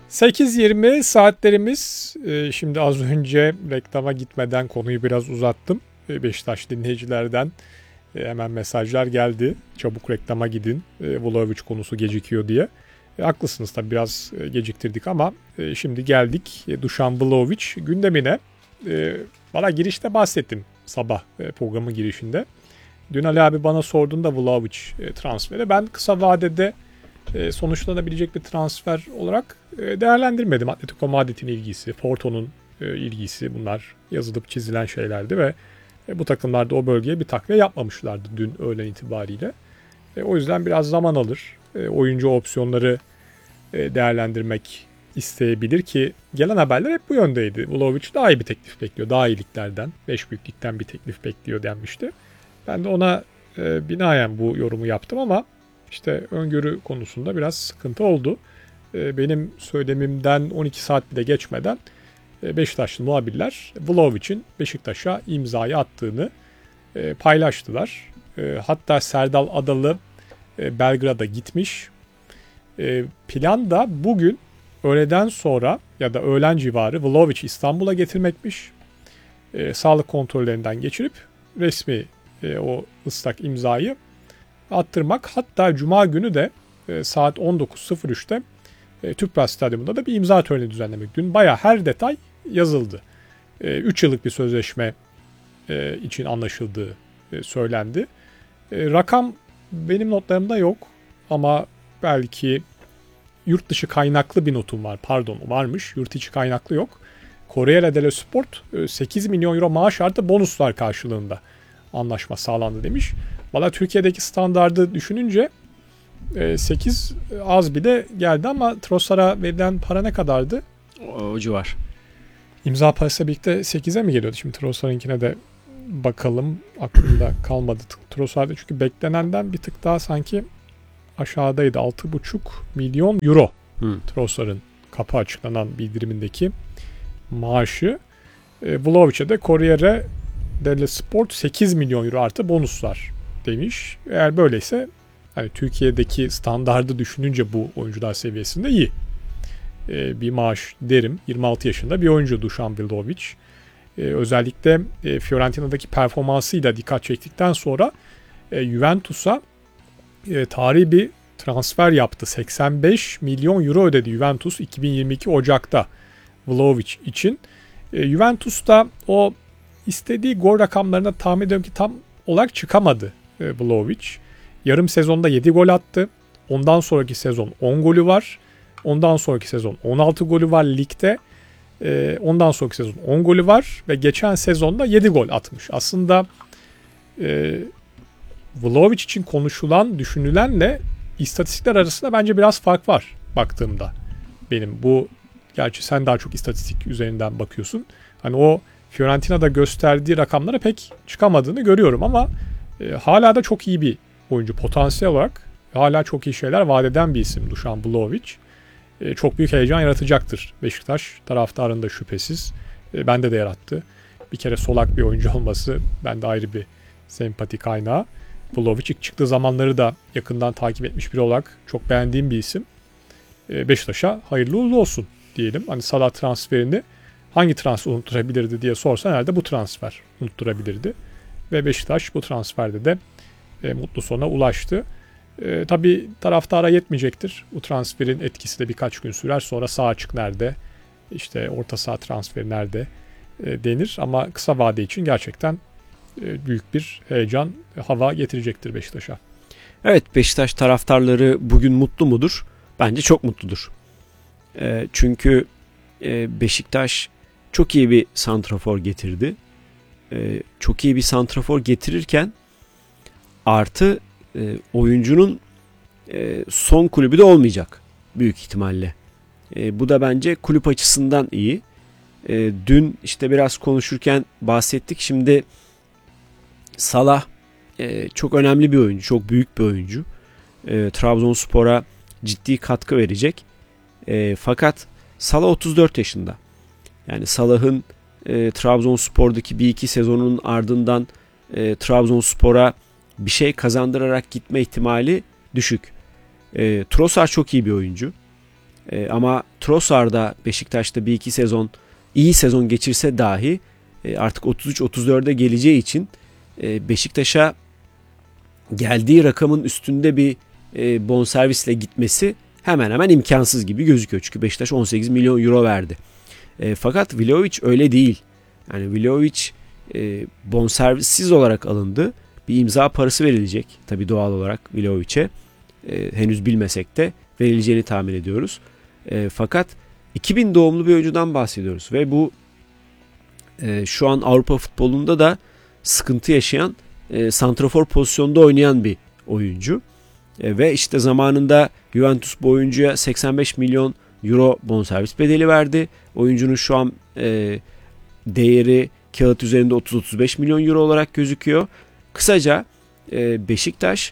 8:20 saatlerimiz. Şimdi az önce reklama gitmeden konuyu biraz uzattım. Beşiktaş dinleyicilerden hemen mesajlar geldi. Çabuk reklama gidin. Vlahovic konusu gecikiyor diye. Haklısınız tabii, biraz geciktirdik ama şimdi geldik Dušan Vlahovic gündemine. Valla girişte bahsettim sabah programın girişinde. Dün Ali abi bana sorduğunda Vlahovic transferi ben kısa vadede sonuçlanabilecek bir transfer olarak değerlendirmedim. Atletico Madrid'in ilgisi, Porto'nun ilgisi, bunlar yazılıp çizilen şeylerdi ve bu takımlar da o bölgeye bir takviye yapmamışlardı dün öğlen itibariyle. O yüzden biraz zaman alır. Oyuncu opsiyonları değerlendirmek isteyebilir ki gelen haberler hep bu yöndeydi. Vlahovic daha iyi bir teklif bekliyor. Daha iyi liglerden, 5 büyük ligden bir teklif bekliyor denmişti. Ben de ona binaen bu yorumu yaptım ama işte öngörü konusunda biraz sıkıntı oldu. Benim söylemimden 12 saat bile geçmeden Beşiktaşlı muhabirler Vlahovic'in Beşiktaş'a imzayı attığını paylaştılar. Hatta Serdal Adalı Belgrad'a gitmiş. Plan da bugün öğleden sonra ya da öğlen civarı Vlahovic'i İstanbul'a getirmekmiş. Sağlık kontrollerinden geçirip resmi o ıslak imzayı attırmak. Hatta Cuma günü de saat 19.03'te Tüpraş Stadyumunda da bir imza töreni düzenlemek. Dün bayağı her detay yazıldı. 3 yıllık bir sözleşme için anlaşıldığı söylendi. Rakam benim notlarımda yok ama belki yurt dışı kaynaklı bir notum var. Pardon, varmış. Yurt içi kaynaklı yok. Corriere dello Sport 8 milyon euro maaş artı bonuslar karşılığında anlaşma sağlandı demiş. Valla Türkiye'deki standardı düşününce 8 az bile geldi ama Trossard'a verilen para ne kadardı? O civar. İmza parası birlikte 8'e mi geliyordu? Şimdi Trossard'ınkine de bakalım. Aklımda kalmadı Trossard'da çünkü beklenenden bir tık daha sanki aşağıdaydı. 6,5 milyon euro Trossard'ın kapı açıklanan bildirimindeki maaşı. Vlahovic'e de Corriere dello Sport 8 milyon euro artı bonuslar demiş. Eğer böyleyse hani Türkiye'deki standardı düşününce bu oyuncular seviyesinde iyi bir maaş derim. 26 yaşında bir oyuncu Dušan Vlahovic. Özellikle Fiorentina'daki performansıyla dikkat çektikten sonra Juventus'a tarihi bir transfer yaptı. 85 milyon euro ödedi Juventus 2022 Ocak'ta Vlahovic için. Juventus da o istediği gol rakamlarına tahmin ediyorum ki tam olarak çıkamadı Vlahovic. Yarım sezonda 7 gol attı. Ondan sonraki sezon 10 golü var. Ondan sonraki sezon 16 golü var ligde. Ondan sonraki sezon 10 golü var. Ve geçen sezonda 7 gol atmış. Aslında Vlahovic için konuşulan, düşünülenle istatistikler arasında bence biraz fark var baktığımda. Benim bu, gerçi sen daha çok istatistik üzerinden bakıyorsun. Hani o Fiorentina'da gösterdiği rakamlara pek çıkamadığını görüyorum ama hala da çok iyi bir oyuncu. Potansiyel olarak hala çok iyi şeyler vaat eden bir isim Dušan Vlahovic. Çok büyük heyecan yaratacaktır Beşiktaş taraftarında şüphesiz. Bende de yarattı. Bir kere solak bir oyuncu olması bende ayrı bir sempati kaynağı. Vlahovic ilk çıktığı zamanları da yakından takip etmiş biri olarak çok beğendiğim bir isim. Beşiktaş'a hayırlı uğurlu olsun diyelim. Hani Salah transferini hangi transfer unutturabilirdi diye sorsan herhalde bu transfer unutturabilirdi. Ve Beşiktaş bu transferde de mutlu sona ulaştı. Tabii taraftara yetmeyecektir. Bu transferin etkisi de birkaç gün sürer. Sonra sağ açık nerede, işte orta saha transferi nerede denir. Ama kısa vade için gerçekten büyük bir heyecan, hava getirecektir Beşiktaş'a. Evet, Beşiktaş taraftarları bugün mutlu mudur? Bence çok mutludur. Çünkü Beşiktaş çok iyi bir santrafor getirdi. Çok iyi bir santrafor getirirken artı oyuncunun son kulübü de olmayacak büyük ihtimalle. Bu da bence kulüp açısından iyi. Dün işte biraz konuşurken bahsettik. Şimdi Salah çok önemli bir oyuncu, çok büyük bir oyuncu. Trabzonspor'a ciddi katkı verecek. Fakat Salah 34 yaşında. Yani Salah'ın Trabzonspor'daki bir iki sezonun ardından Trabzonspor'a bir şey kazandırarak gitme ihtimali düşük. Trossard çok iyi bir oyuncu. Ama Trossard da Beşiktaş'ta bir iki sezon iyi sezon geçirse dahi artık 33-34'e geleceği için Beşiktaş'a geldiği rakamın üstünde bir bonservisle gitmesi hemen hemen imkansız gibi gözüküyor. Çünkü Beşiktaş 18 milyon euro verdi. Fakat Vlahovic öyle değil. Yani Vlahovic bonservissiz olarak alındı. Bir imza parası verilecek. Tabii doğal olarak Vlahovic'e. Henüz bilmesek de verileceğini tahmin ediyoruz. Fakat 2000 doğumlu bir oyuncudan bahsediyoruz. Ve bu şu an Avrupa futbolunda da sıkıntı yaşayan santrafor pozisyonda oynayan bir oyuncu. Ve işte zamanında Juventus bu oyuncuya 85 milyon euro bonservis bedeli verdi. Oyuncunun şu an değeri kağıt üzerinde 30-35 milyon euro olarak gözüküyor. Kısaca Beşiktaş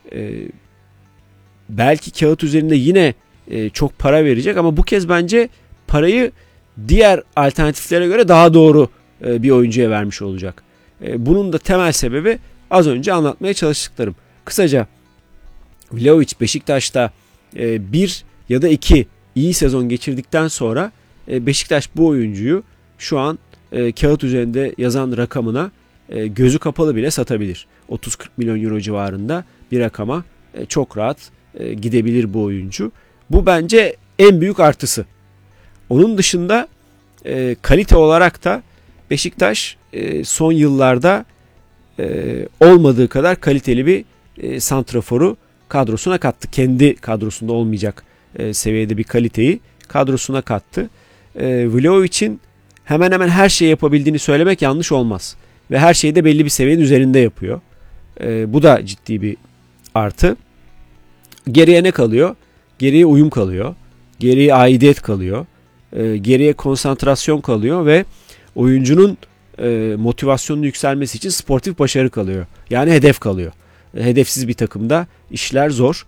belki kağıt üzerinde yine çok para verecek ama bu kez bence parayı diğer alternatiflere göre daha doğru bir oyuncuya vermiş olacak. Bunun da temel sebebi az önce anlatmaya çalıştıklarım. Kısaca Vlahovic Beşiktaş'ta bir ya da iki iyi sezon geçirdikten sonra Beşiktaş bu oyuncuyu şu an kağıt üzerinde yazan rakamına gözü kapalı bile satabilir. 30-40 milyon euro civarında bir rakama çok rahat gidebilir bu oyuncu. Bu bence en büyük artısı. Onun dışında kalite olarak da Beşiktaş son yıllarda olmadığı kadar kaliteli bir santraforu kadrosuna kattı. Kendi kadrosunda olmayacak seviyede bir kaliteyi kadrosuna kattı. Vlahovic'in hemen hemen her şeyi yapabildiğini söylemek yanlış olmaz. Ve her şeyi de belli bir seviyenin üzerinde yapıyor. Bu da ciddi bir artı. Geriye ne kalıyor? Geriye uyum kalıyor. Geriye aidiyet kalıyor. Geriye konsantrasyon kalıyor ve oyuncunun motivasyonun yükselmesi için sportif başarı kalıyor. Yani hedef kalıyor. Hedefsiz bir takımda işler zor.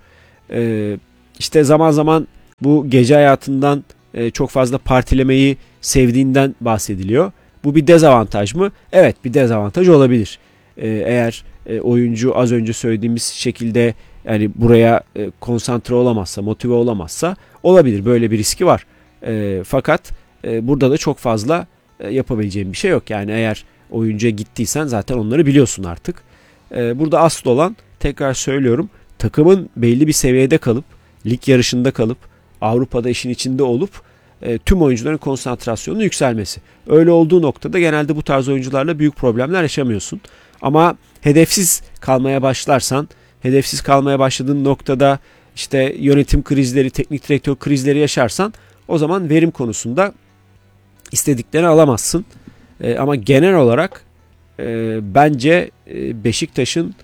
İşte zaman zaman bu gece hayatından çok fazla partilemeyi sevdiğinden bahsediliyor. Bu bir dezavantaj mı? Evet, bir dezavantaj olabilir. Eğer oyuncu az önce söylediğimiz şekilde yani buraya konsantre olamazsa, motive olamazsa olabilir. Böyle bir riski var. Fakat burada da çok fazla yapabileceğim bir şey yok. Yani eğer oyuncuya gittiysen zaten onları biliyorsun artık. Burada asıl olan, tekrar söylüyorum, takımın belli bir seviyede kalıp, lig yarışında kalıp, Avrupa'da işin içinde olup tüm oyuncuların konsantrasyonunun yükselmesi. Öyle olduğu noktada genelde bu tarz oyuncularla büyük problemler yaşamıyorsun. Ama hedefsiz kalmaya başlarsan, hedefsiz kalmaya başladığın noktada işte yönetim krizleri, teknik direktör krizleri yaşarsan o zaman verim konusunda istediklerini alamazsın. Ama genel olarak bence Beşiktaş'ın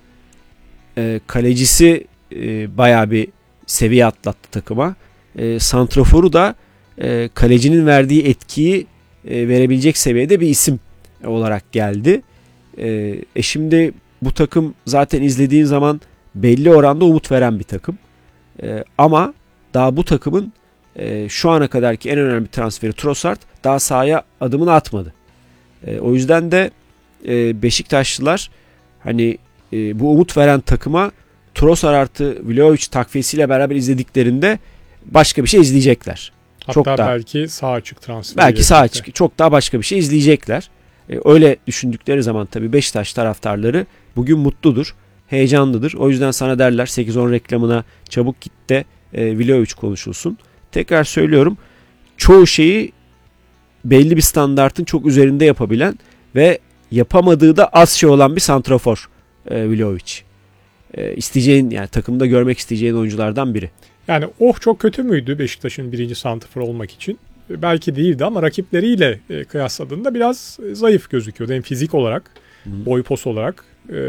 kalecisi bayağı bir seviye atlattı takıma. Santraforu da kalecinin verdiği etkiyi verebilecek seviyede bir isim olarak geldi. Şimdi bu takım zaten izlediğin zaman belli oranda umut veren bir takım. Ama daha bu takımın şu ana kadarki en önemli transferi Trossard daha sahaya adımını atmadı. O yüzden de Beşiktaşlılar hani bu umut veren takıma Trossard artı Vlahovic takviyesiyle beraber izlediklerinde başka bir şey izleyecekler. Hatta çok daha, belki sağ açık transfer. Belki sağ açık çok daha başka bir şey izleyecekler. Öyle düşündükleri zaman tabii Beşiktaş taraftarları bugün mutludur, heyecanlıdır. O yüzden sana derler 8-10 reklamına çabuk git de Vlahovic konuşulsun. Tekrar söylüyorum, çoğu şeyi belli bir standartın çok üzerinde yapabilen ve yapamadığı da az şey olan bir santrafor Vlahovic. İsteyeceğin, yani takımda görmek isteyeceğin oyunculardan biri. Yani çok kötü müydü Beşiktaş'ın birinci santrafor olmak için? Belki değildi ama rakipleriyle kıyasladığında biraz zayıf gözüküyordu. Hem fizik olarak, boy pos olarak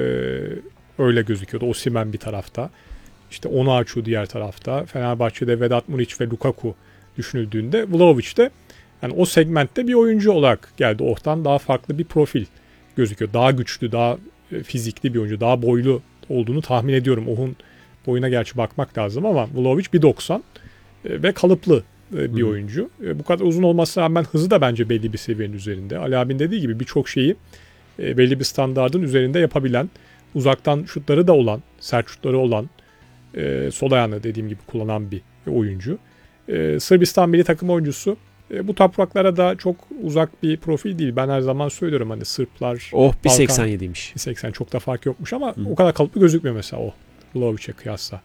öyle gözüküyordu. Osimhen bir tarafta. İşte Onaçu diğer tarafta. Fenerbahçe'de Vedat Muriç ve Lukaku düşünüldüğünde Vlahovic de yani o segmentte bir oyuncu olarak geldi. Ortadan daha farklı bir profil gözüküyor. Daha güçlü, daha fizikli bir oyuncu, daha boylu olduğunu tahmin ediyorum. Oh'un boyuna gerçi bakmak lazım ama Vlahovic 1.90 ve kalıplı bir oyuncu. Bu kadar uzun olmasına rağmen hızı da bence belli bir seviyenin üzerinde. Ali abinin dediği gibi birçok şeyi belli bir standardın üzerinde yapabilen, uzaktan şutları da olan, sert şutları olan, sol ayağını dediğim gibi kullanan bir oyuncu. Sırbistan milli takım oyuncusu. Bu topraklara da çok uzak bir profil değil. Ben her zaman söylüyorum hani Sırplar... Oh, bir Balkan, 1.87'ymiş. 1.80 çok da fark yokmuş ama o kadar kalıplı gözükmüyor mesela o Vlahovic'e kıyasla.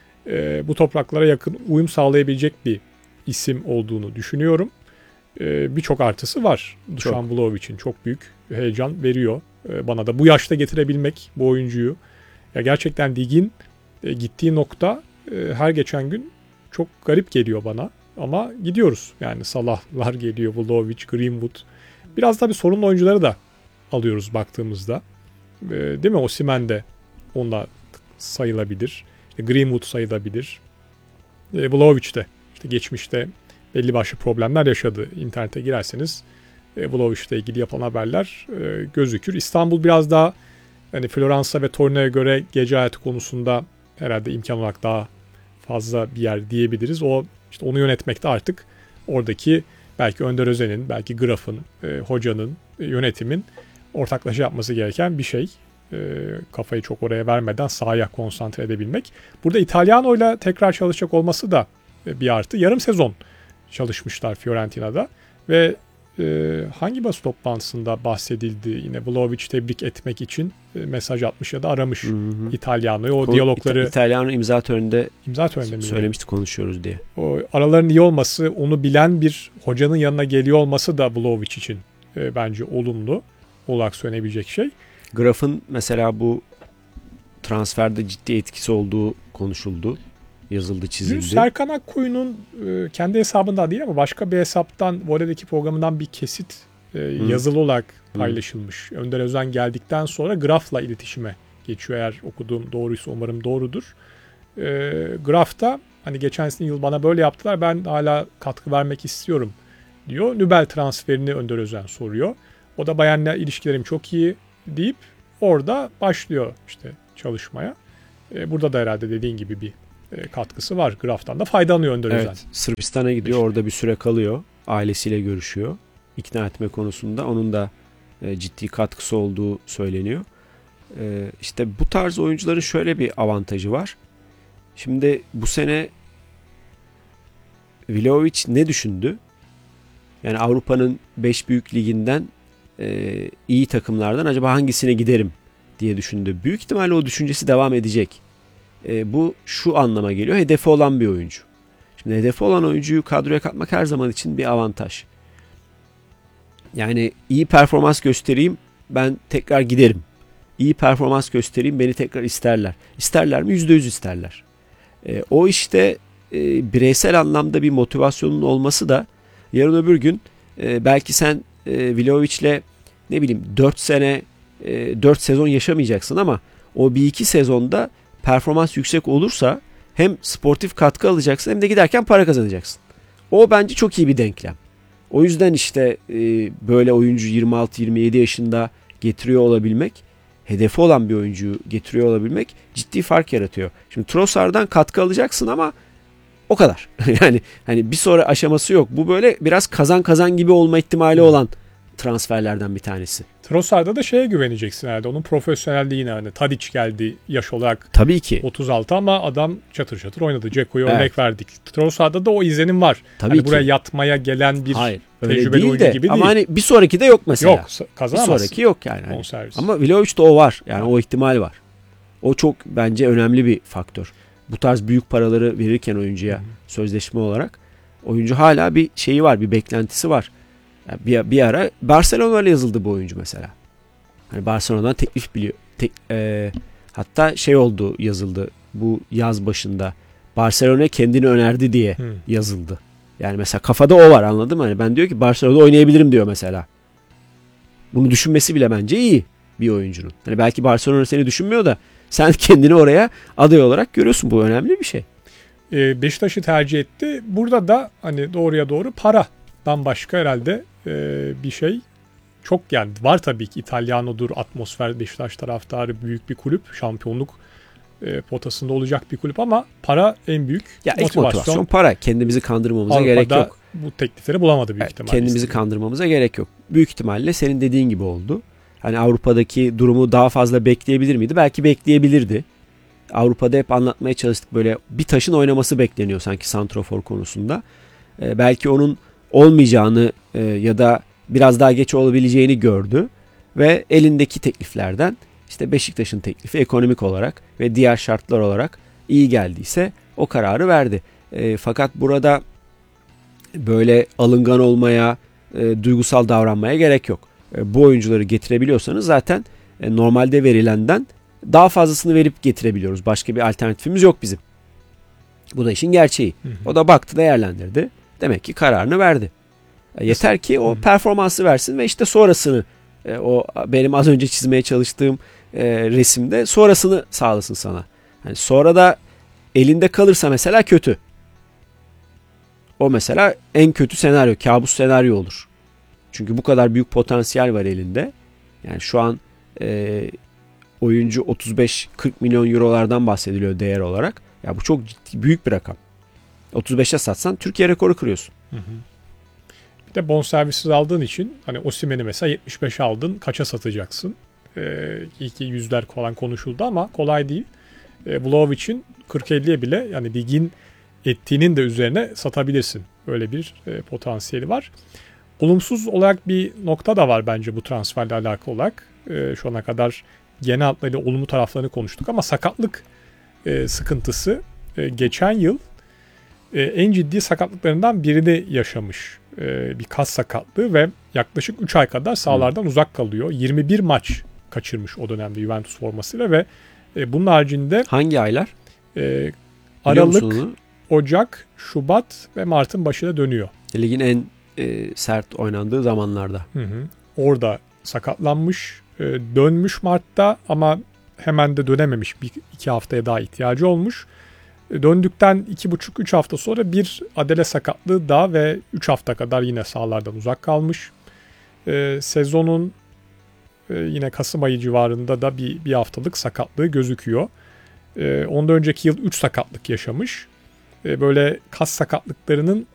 Bu topraklara yakın uyum sağlayabilecek bir isim olduğunu düşünüyorum. Birçok artısı var. Dušan Vlahovic'in çok büyük heyecan veriyor. Bana da bu yaşta getirebilmek bu oyuncuyu. Ya gerçekten ligin gittiği nokta her geçen gün çok garip geliyor bana. Ama gidiyoruz. Yani Salahlar geliyor, Vlahovic, Greenwood. Biraz da bir sorunlu oyuncuları da alıyoruz baktığımızda. Değil mi? Osimhen de onunla sayılabilir. Greenwood sayılabilir. Vlahovic de işte geçmişte belli başlı problemler yaşadı. İnternete girerseniz Vlahovic'le ilgili yapılan haberler gözükür. İstanbul biraz daha hani Floransa ve Torino'ya göre gece hayatı konusunda herhalde imkan olarak daha fazla bir yer diyebiliriz. İşte onu yönetmekte artık oradaki belki Önder Özen'in, belki Graf'ın, hocanın, yönetimin ortaklaşa yapması gereken bir şey. Kafayı çok oraya vermeden sahaya konsantre edebilmek. Burada İtalyano'yla tekrar çalışacak olması da bir artı. Yarım sezon çalışmışlar Fiorentina'da ve hangi basın toplantısında bahsedildi? Yine Vlahovic tebrik etmek için mesaj atmış ya da aramış İtalyano'yu. O diyalogları... İtalyano imza töreninde mi? Söylemişti konuşuyoruz diye. O araların iyi olması, onu bilen bir hocanın yanına geliyor olması da Vlahovic için bence olumlu olarak söylenebilecek şey. Graf'ın mesela bu transferde ciddi etkisi olduğu konuşuldu. Yazıldı, çizildi. Serkan Akkoyun'un kendi hesabından değil ama başka bir hesaptan Vole'deki programından bir kesit yazılı olarak paylaşılmış. Önder Özen geldikten sonra Graf'la iletişime geçiyor. Eğer okuduğum doğruysa umarım doğrudur. Graf'ta hani geçen yıl bana böyle yaptılar, ben hala katkı vermek istiyorum diyor. Nübel transferini Önder Özen soruyor. O da Bayern'le ilişkilerim çok iyi deyip orada başlıyor işte çalışmaya. Burada da herhalde dediğin gibi bir katkısı var. Graf'tan da faydalanıyor Önder Özen. Evet, Sırbistan'a gidiyor. Orada bir süre kalıyor. Ailesiyle görüşüyor. İkna etme konusunda onun da ciddi katkısı olduğu söyleniyor. İşte bu tarz oyuncuların şöyle bir avantajı var. Şimdi bu sene Vlahovic ne düşündü? Yani Avrupa'nın 5 büyük liginden iyi takımlardan acaba hangisine giderim diye düşündü. Büyük ihtimalle o düşüncesi devam edecek. Bu şu anlama geliyor. Hedefi olan bir oyuncu. Şimdi hedefi olan oyuncuyu kadroya katmak her zaman için bir avantaj. Yani iyi performans göstereyim, ben tekrar giderim. İyi performans göstereyim, beni tekrar isterler. İsterler mi? %100 isterler. O işte bireysel anlamda bir motivasyonun olması da yarın öbür gün belki sen Vlahovic'le ne bileyim 4 sene 4 sezon yaşamayacaksın ama o 1-2 sezonda performans yüksek olursa hem sportif katkı alacaksın hem de giderken para kazanacaksın. O bence çok iyi bir denklem. O yüzden işte böyle oyuncu 26-27 yaşında getiriyor olabilmek, hedefi olan bir oyuncuyu getiriyor olabilmek ciddi fark yaratıyor. Şimdi Trossard'dan katkı alacaksın ama o kadar. Yani hani bir sonra aşaması yok. Bu böyle biraz kazan kazan gibi olma ihtimali olan transferlerden bir tanesi. Trossard'da da şeye güveneceksin herhalde. Onun profesyonelliğine, hani Tadic geldi yaş olarak. Tabii ki. 36 ama adam çatır çatır oynadı. Ceko'ya örnek verdik. Trossard'da da o izlenim var. Tabii hani ki. buraya yatmaya gelen bir tecrübeli değil oyuncu gibi değil. Ama hani bir sonraki de yok mesela. Yok, kazanamazsın. Bir sonraki yok yani. Bonservis. Ama Vlahovic'te o var. Yani o ihtimal var. O çok bence önemli bir faktör. Bu tarz büyük paraları verirken oyuncuya sözleşme olarak oyuncu hala bir şeyi var, bir beklentisi var. Yani bir ara Barcelona'yla yazıldı bu oyuncu mesela. Hani Barcelona'dan teklif biliyor. Hatta şey oldu, yazıldı bu yaz başında. Barcelona kendini önerdi diye yazıldı. Yani mesela kafada o var, anladın mı? Hani ben diyor ki Barcelona'da oynayabilirim diyor mesela. Bunu düşünmesi bile bence iyi bir oyuncunun. Hani belki Barcelona seni düşünmüyor da sen kendini oraya aday olarak görüyorsun. Bu önemli bir şey. Beşiktaş'ı tercih etti. Burada da hani doğruya doğru paradan başka herhalde bir şey çok, yani var tabii ki. İtalyano'dur, atmosfer, Beşiktaş taraftarı, büyük bir kulüp, şampiyonluk potasında olacak bir kulüp ama para en büyük motivasyon para. Kendimizi kandırmamıza Avrupa'da gerek yok. Bu teklifleri bulamadı büyük ihtimalle. Kendimizi kandırmamıza gerek yok. Büyük ihtimalle senin dediğin gibi oldu. Hani Avrupa'daki durumu daha fazla bekleyebilir miydi? Belki bekleyebilirdi. Avrupa'da hep anlatmaya çalıştık. Böyle bir taşın oynaması bekleniyor sanki santrafor konusunda. Belki onun olmayacağını ya da biraz daha geç olabileceğini gördü. Ve elindeki tekliflerden işte Beşiktaş'ın teklifi ekonomik olarak ve diğer şartlar olarak iyi geldiyse o kararı verdi. Fakat burada böyle alıngan olmaya, duygusal davranmaya gerek yok. Bu oyuncuları getirebiliyorsanız zaten normalde verilenden daha fazlasını verip getirebiliyoruz. Başka bir alternatifimiz yok bizim. Bu da işin gerçeği. O da baktı, değerlendirdi. Demek ki kararını verdi. Yeter ki o performansı versin ve işte sonrasını, o benim az önce çizmeye çalıştığım resimde sonrasını sağlasın sana. Yani sonra da elinde kalırsa mesela kötü. O mesela en kötü senaryo, kabus senaryo olur. Çünkü bu kadar büyük potansiyel var elinde. Yani şu an oyuncu 35-40 milyon eurolardan bahsediliyor değer olarak. Ya bu çok ciddi, büyük bir rakam. 35'e satsan Türkiye rekoru kırıyorsun. Bir de bonservisiz aldığın için hani Osimhen'i mesela 75 aldın, kaça satacaksın? İyi ki yüzler falan konuşuldu ama kolay değil. Vlahovic'in 40-50'ye bile yani ligin ettiğinin de üzerine satabilirsin. Öyle bir potansiyeli var. Olumsuz olarak bir nokta da var bence bu transferle alakalı olarak. Şu ana kadar genel hatlarıyla olumlu taraflarını konuştuk ama sakatlık sıkıntısı geçen yıl en ciddi sakatlıklarından birini yaşamış. Bir kas sakatlığı ve yaklaşık 3 ay kadar sahalardan uzak kalıyor. 21 maç kaçırmış o dönemde Juventus formasıyla ve bunun haricinde hangi aylar? Aralık, Ocak, Şubat ve Mart'ın başına dönüyor. Ligin en sert oynandığı zamanlarda. Orada sakatlanmış, dönmüş Mart'ta ama hemen de dönememiş. 1-2 haftaya daha ihtiyacı olmuş. Döndükten 2,5-3 hafta sonra bir adele sakatlığı daha ve 3 hafta kadar yine sahalardan uzak kalmış. Sezonun yine Kasım ayı civarında da bir haftalık sakatlığı gözüküyor. Ondan önceki yıl 3 sakatlık yaşamış. Böyle kas sakatlıklarının